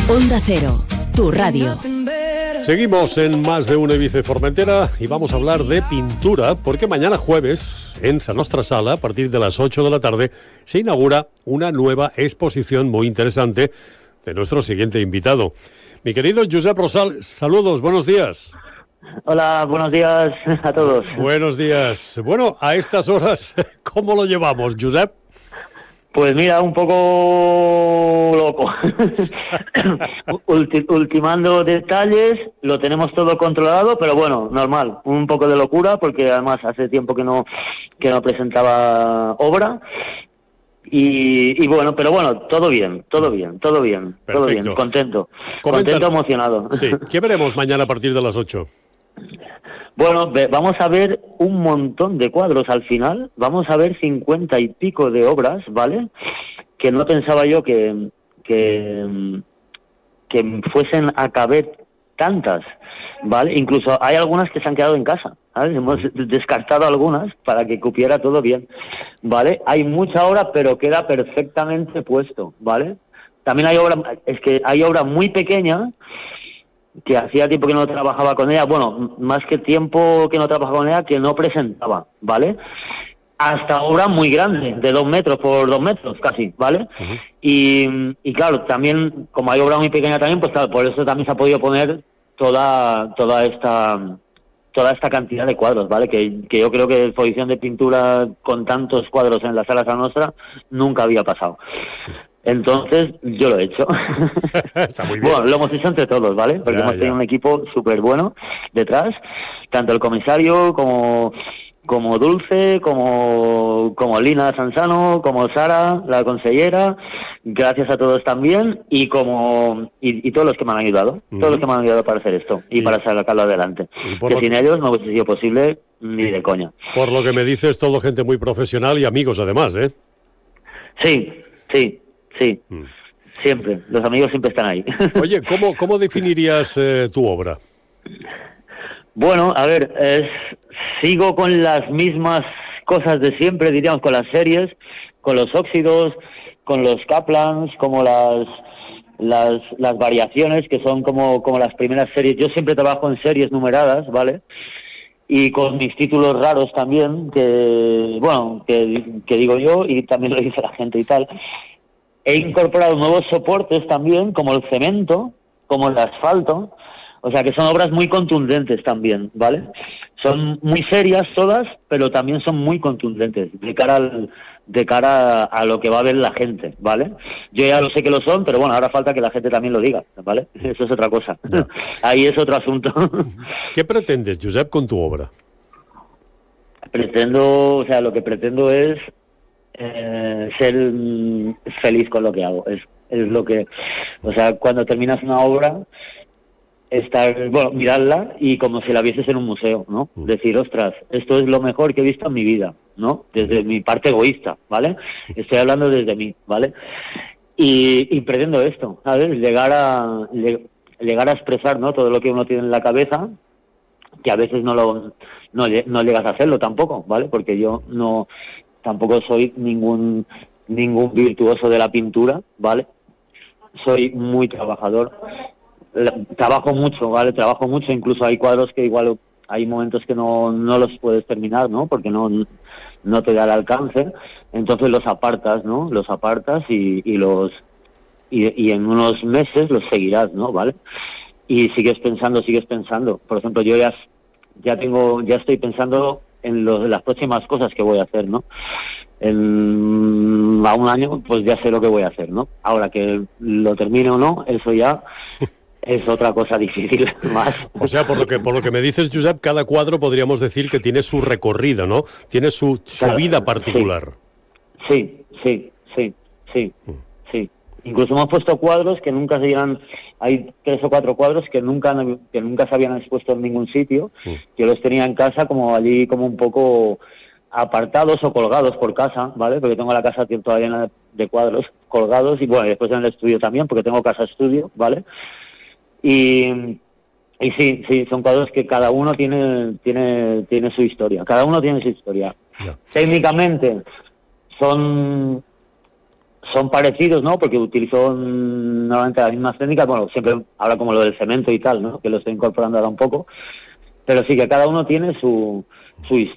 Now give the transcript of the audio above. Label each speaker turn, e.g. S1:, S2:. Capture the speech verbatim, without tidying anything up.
S1: Onda Cero, tu radio.
S2: Seguimos en Más de Uno Ibiza Formentera y vamos a hablar de pintura, porque mañana jueves, en Sa Nostra Sala, a partir de las ocho de la tarde, se inaugura una nueva exposición muy interesante de nuestro siguiente invitado. Mi querido Josep Rosal, saludos, buenos días.
S3: Hola, buenos días a todos.
S2: Buenos días. Bueno, a estas horas, ¿cómo lo llevamos, Josep?
S3: Pues mira, un poco loco. Ulti- ultimando detalles, lo tenemos todo controlado, pero bueno, normal, un poco de locura, porque además hace tiempo que no que no presentaba obra. Y, y bueno, pero bueno, todo bien, todo bien, todo bien,
S2: Perfecto.
S3: todo bien, contento,
S2: Coméntanos.
S3: contento, emocionado.
S2: Sí, ¿qué veremos mañana a partir de las ocho?
S3: Bueno, ve, vamos a ver un montón de cuadros al final, vamos a ver cincuenta y pico de obras, ¿vale? Que no pensaba yo que, que, que fuesen a caber tantas, ¿vale? Incluso hay algunas que se han quedado en casa, ¿vale? Hemos descartado algunas para que cupiera todo bien, ¿vale? Hay mucha obra, pero queda perfectamente puesto, ¿vale? También hay obra, es que hay obra muy pequeña, que hacía tiempo que no trabajaba con ella, bueno, más que tiempo que no trabajaba con ella, que no presentaba, ¿vale? Hasta obra muy grande, de dos metros por dos metros casi, ¿vale? Uh-huh. Y, y claro, también, como hay obra muy pequeña también, pues claro, por eso también se ha podido poner toda toda esta toda esta cantidad de cuadros, ¿vale? Que, que yo creo que exposición de pintura con tantos cuadros en la Sala Sa Nostra nunca había pasado. Entonces, yo lo he hecho.
S2: Está muy bien.
S3: Bueno, lo hemos hecho entre todos, ¿vale? Porque
S2: ya,
S3: hemos
S2: ya.
S3: tenido un equipo súper bueno detrás, tanto el comisario como como Dulce, como como Lina Sansano, como Sara, la consellera, gracias a todos también, y como y, y todos los que me han ayudado, uh-huh. todos los que me han ayudado para hacer esto y, y para sacarlo adelante. Que sin que... ellos no hubiese sido posible ni de coña.
S2: Por lo que me dices, todo gente muy profesional y amigos además, ¿eh?
S3: Sí, sí. Sí, mm. siempre. Los amigos siempre están ahí.
S2: Oye, ¿cómo, cómo definirías eh, tu obra?
S3: Bueno, a ver, es, sigo con las mismas cosas de siempre, diríamos, con las series, con los óxidos, con los Kaplans, como las las las variaciones, que son como, como las primeras series. Yo siempre trabajo en series numeradas, ¿vale? Y con mis títulos raros también, que, bueno, que, que digo yo, y también lo dice la gente y tal. He incorporado nuevos soportes también, como el cemento, como el asfalto, o sea que son obras muy contundentes también, ¿vale? Son muy serias todas, pero también son muy contundentes de cara al, de cara a lo que va a ver la gente, ¿vale? Yo ya lo sé que lo son, pero bueno, ahora falta que la gente también lo diga, ¿vale? Eso es otra cosa. No. Ahí es otro asunto.
S2: ¿Qué pretendes, Josep, con tu obra?
S3: Pretendo, o sea, lo que pretendo es Eh, ser feliz con lo que hago, es es lo que, o sea, cuando terminas una obra, estar, bueno, mirarla y como si la vieses en un museo, ¿no? Mm. Decir, ostras, esto es lo mejor que he visto en mi vida, ¿no? Desde mi parte egoísta, ¿vale? Estoy hablando desde mí, ¿vale? Y, y pretendo esto, ¿sabes? Llegar a le, llegar a expresar, ¿no? Todo lo que uno tiene en la cabeza, que a veces no lo no, no llegas a hacerlo tampoco, ¿vale? Porque yo no tampoco soy ningún ningún virtuoso de la pintura, ¿vale? Soy muy trabajador, trabajo mucho, ¿vale? Trabajo mucho, incluso hay cuadros que igual hay momentos que no, no los puedes terminar, ¿no? Porque no, no te da el alcance, entonces los apartas, ¿no? Los apartas y, y los y, y en unos meses los seguirás, ¿no? ¿Vale? Y sigues pensando, sigues pensando. Por ejemplo, yo ya ya tengo, ya estoy pensando en, lo, en las próximas cosas que voy a hacer, ¿no? En, a un año, pues ya sé lo que voy a hacer, ¿no? Ahora que lo termine o no, eso ya es otra cosa difícil más.
S2: O sea, por lo que por lo que me dices, Josep, cada cuadro podríamos decir que tiene su recorrido, ¿no? Tiene su, su claro, vida particular.
S3: Sí, sí, sí, sí, sí, sí. Incluso hemos puesto cuadros que nunca se llenan. Hay tres o cuatro cuadros que nunca que nunca se habían expuesto en ningún sitio. Sí. Yo los tenía en casa como allí como un poco apartados o colgados por casa, ¿vale? Porque tengo la casa todavía llena de cuadros colgados y bueno, y después en el estudio también, porque tengo casa estudio, ¿vale? Y y sí, sí, son cuadros que cada uno tiene tiene tiene su historia. Cada uno tiene su historia. Yeah. Técnicamente son son parecidos, ¿no? Porque utilizo mm, normalmente las mismas técnicas, bueno, siempre ahora como lo del cemento y tal, ¿no? Que lo estoy incorporando ahora un poco, pero sí que cada uno tiene su, su